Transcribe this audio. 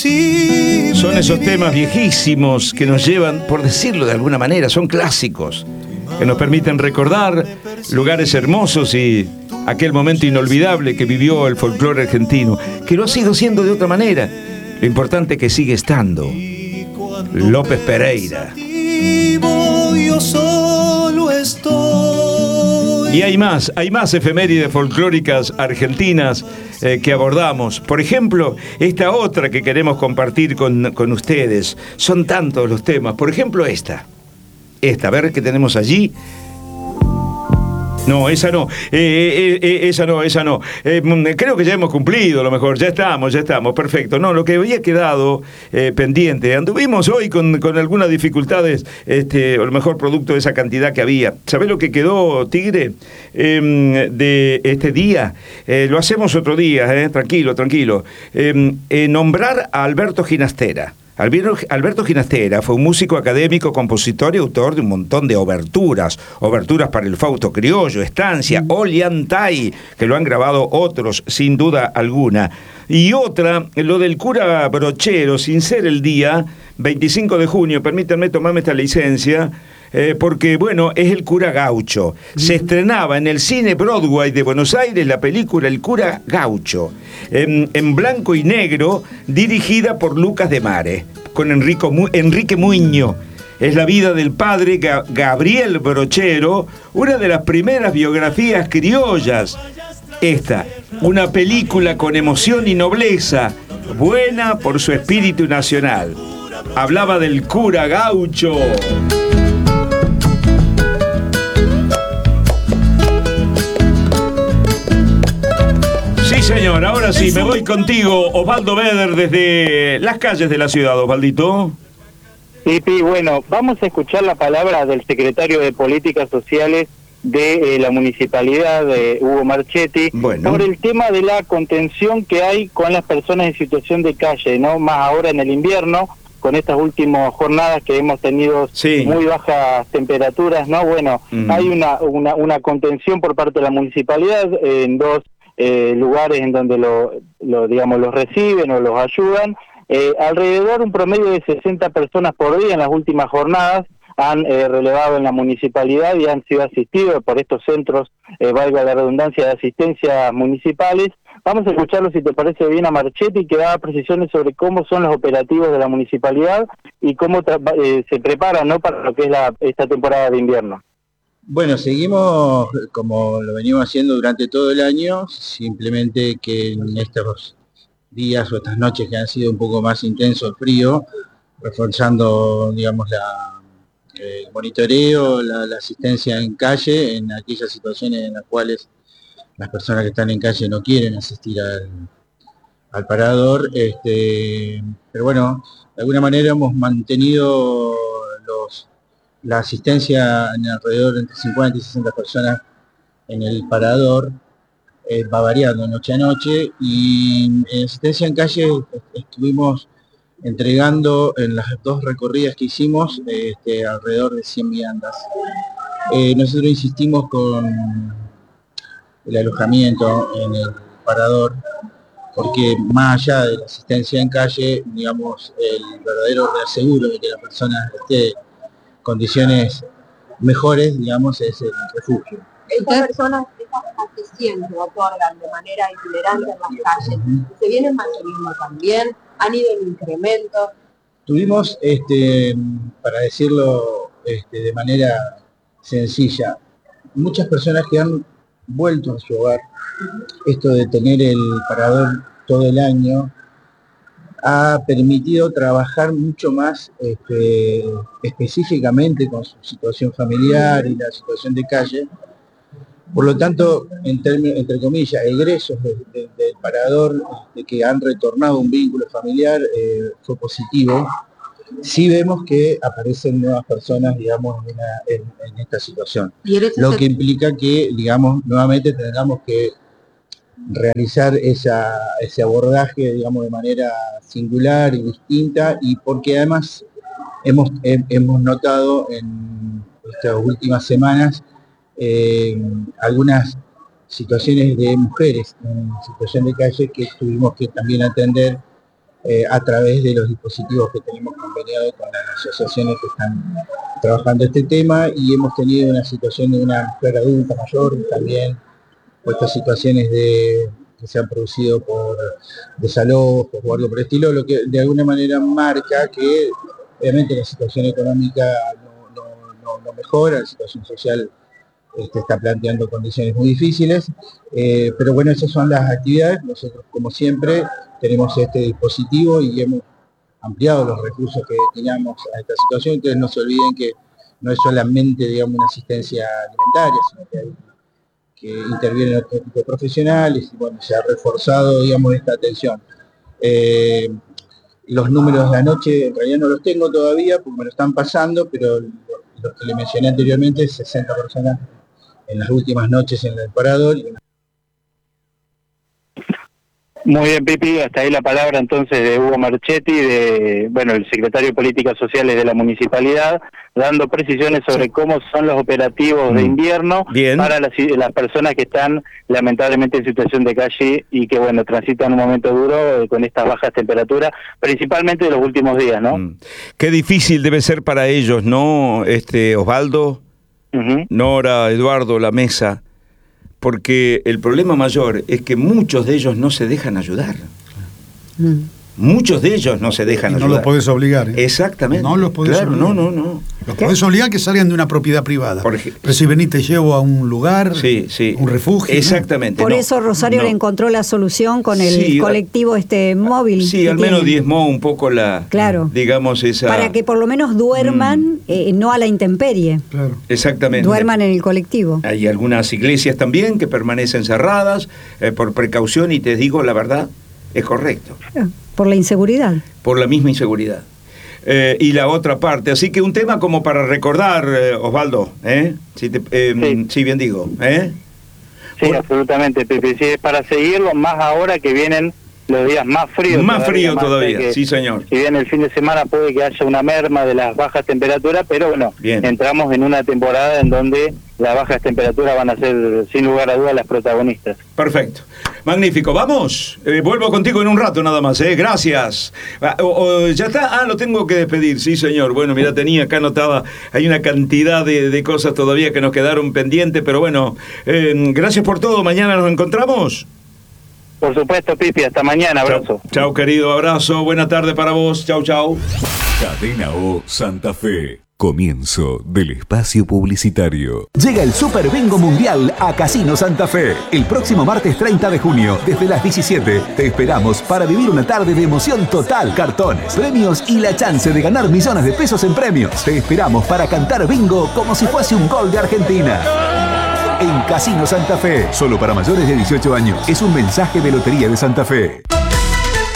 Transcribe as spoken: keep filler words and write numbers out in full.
Son esos temas viejísimos que nos llevan, por decirlo de alguna manera, son clásicos, que nos permiten recordar lugares hermosos y aquel momento inolvidable que vivió el folclore argentino, que lo ha sido siendo de otra manera. Lo importante es que sigue estando. López Pereira. Yo solo estoy. Y hay más, hay más efemérides folclóricas argentinas eh, que abordamos. Por ejemplo, esta otra que queremos compartir con, con ustedes. Son tantos los temas. Por ejemplo, esta. Esta, a ver qué tenemos allí. No, esa no, eh, eh, eh, esa no, esa no. Eh, creo que ya hemos cumplido, a lo mejor, ya estamos, ya estamos, perfecto. No, lo que había quedado eh, pendiente, anduvimos hoy con, con algunas dificultades, este, a lo mejor producto de esa cantidad que había. ¿Sabés lo que quedó, Tigre, eh, de este día? Eh, lo hacemos otro día, eh, tranquilo, tranquilo. Eh, eh, nombrar a Alberto Ginastera. Alberto Ginastera fue un músico académico, compositor y autor de un montón de oberturas, oberturas para el Fausto Criollo, Estancia, Ollantay, que lo han grabado otros, sin duda alguna. Y otra, lo del cura Brochero, sin ser el día, veinticinco de junio, permítanme tomarme esta licencia, Eh, porque, bueno, es el cura Gaucho. Se estrenaba en el cine Broadway de Buenos Aires la película El cura Gaucho, en, en blanco y negro, dirigida por Lucas de Mare, con Enrico Mu- Enrique Muño. Es la vida del padre Ga- Gabriel Brochero, una de las primeras biografías criollas. Esta, una película con emoción y nobleza, buena por su espíritu nacional. Hablaba del cura Gaucho. Sí, señor, ahora sí, me voy contigo, Osvaldo Beder, desde las calles de la ciudad, Osvaldito. Sí, sí, bueno, vamos a escuchar la palabra del secretario de Políticas Sociales de eh, la Municipalidad de Hugo Marchetti, bueno, por el tema de la contención que hay con las personas en situación de calle, ¿no? Más ahora en el invierno, con estas últimas jornadas que hemos tenido sí. muy bajas temperaturas, ¿no? Bueno, mm. hay una, una, una contención por parte de la municipalidad eh, en dos Eh, lugares en donde lo, lo digamos los reciben o los ayudan. Eh, alrededor un promedio de sesenta personas por día en las últimas jornadas han eh, relevado en la municipalidad y han sido asistidos por estos centros, eh, valga la redundancia, de asistencia municipales. Vamos a escucharlo, si te parece bien, a Marchetti, que da precisiones sobre cómo son los operativos de la municipalidad y cómo eh, se preparan, ¿no?, para lo que es la, esta temporada de invierno. Bueno, seguimos como lo venimos haciendo durante todo el año, simplemente que en estos días o estas noches que han sido un poco más intenso el frío, reforzando, digamos, la, el monitoreo, la, la asistencia en calle, en aquellas situaciones en las cuales las personas que están en calle no quieren asistir al, al parador, este, pero bueno, de alguna manera hemos mantenido los la asistencia en alrededor de entre cincuenta y sesenta personas en el parador, eh, va variando noche a noche, y en asistencia en calle estuvimos entregando en las dos recorridas que hicimos este, alrededor de cien viandas. Eh, nosotros insistimos con el alojamiento en el parador, porque más allá de la asistencia en calle, digamos, el verdadero reaseguro de que la persona esté condiciones mejores, digamos, es el refugio. Estas personas, estas asistencias que otorgan de manera itinerante en las calles, uh-huh. ¿se vienen manteniendo también? ¿Han ido en incremento? Tuvimos, este, para decirlo este, de manera sencilla, muchas personas que han vuelto a su hogar. Esto de tener el parador todo el año ha permitido trabajar mucho más este, específicamente con su situación familiar y la situación de calle. Por lo tanto, en términos, entre comillas, egresos del de, de parador de que han retornado un vínculo familiar eh, fue positivo. Sí vemos que aparecen nuevas personas, digamos, en, una, en, en esta situación. Lo que implica que, digamos, nuevamente tengamos que realizar esa, ese abordaje, digamos, de manera singular y distinta, y porque además hemos, he, hemos notado en estas últimas semanas eh, algunas situaciones de mujeres en situación de calle que tuvimos que también atender eh, a través de los dispositivos que tenemos conveniados con las asociaciones que están trabajando este tema, y hemos tenido una situación de una mujer adulta mayor también, o estas situaciones de, que se han producido por desalojos o algo por el estilo, lo que de alguna manera marca que obviamente la situación económica no, no, no, no mejora, la situación social este, está planteando condiciones muy difíciles, eh, pero bueno, esas son las actividades. Nosotros, como siempre, tenemos este dispositivo y hemos ampliado los recursos que teníamos a esta situación. Entonces no se olviden que no es solamente, digamos, una asistencia alimentaria, sino que hay que intervienen otro tipo de profesionales, y bueno, se ha reforzado, digamos, esta atención. Eh, los números de anoche en realidad no los tengo todavía, porque me lo están pasando, pero los que le mencioné anteriormente, sesenta personas en las últimas noches en el parador. Muy bien, Pipi, hasta ahí la palabra entonces de Hugo Marchetti, de, bueno, el secretario de Políticas Sociales de la Municipalidad, dando precisiones sobre sí. cómo son los operativos mm. de invierno bien. para las, las personas que están lamentablemente en situación de calle y que, bueno, transitan un momento duro eh, con estas bajas temperaturas, principalmente de los últimos días, ¿no? Mm. Qué difícil debe ser para ellos, ¿no, este Osvaldo? Uh-huh. Nora, Eduardo, la mesa. Porque el problema mayor es que muchos de ellos no se dejan ayudar. Mm. Muchos de ellos no se dejan y ayudar. No los podés obligar. ¿eh? Exactamente. No los podés claro, obligar. No, no, no. Los podés obligar que salgan de una propiedad privada. Por ej- Pero si venís te llevo a un lugar, sí, sí. un refugio. Exactamente. ¿no? Por no, eso Rosario no. le encontró la solución con el sí, a, colectivo este móvil. Sí, al menos tienen. diezmó un poco la, claro. digamos, esa... Para que por lo menos duerman, mm. eh, no a la intemperie. Claro. Exactamente. Duerman en el colectivo. Hay algunas iglesias también que permanecen cerradas eh, por precaución, y te digo la verdad, es correcto. Por la inseguridad. Por la misma inseguridad. Eh, y la otra parte. Así que un tema como para recordar, eh, Osvaldo, ¿eh? Si te, eh sí. sí, bien digo, ¿eh? Sí, bueno. absolutamente, Pepe. Sí, es para seguirlo, más ahora que vienen los días más fríos. Más todavía, frío más todavía, que, sí señor. Si bien el fin de semana puede que haya una merma de las bajas temperaturas, pero bueno, bien. entramos en una temporada en donde las bajas temperaturas van a ser, sin lugar a dudas, las protagonistas. Perfecto. Magnífico. Vamos. Eh, vuelvo contigo en un rato nada más, ¿eh? Gracias. Ah, o, o, ¿Ya está? Ah, lo tengo que despedir. Sí, señor. Bueno, mira, tenía acá anotada. Hay una cantidad de, de cosas todavía que nos quedaron pendientes, pero bueno, eh, gracias por todo. Mañana nos encontramos. Por supuesto, Pipi. Hasta mañana. Abrazo. Chau, chau, querido. Abrazo. Buena tarde para vos. Chau, chau. Cadena O Santa Fe. Comienzo del espacio publicitario. Llega el Super Bingo Mundial a Casino Santa Fe. El próximo martes treinta de junio, desde las diecisiete, te esperamos para vivir una tarde de emoción total. Cartones, premios y la chance de ganar millones de pesos en premios. Te esperamos para cantar bingo como si fuese un gol de Argentina. En Casino Santa Fe, solo para mayores de dieciocho años. Es un mensaje de Lotería de Santa Fe.